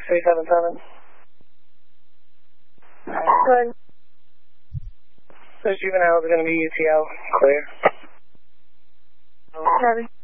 377. Good. So juvenile is going to be UTL. Clear. Copy.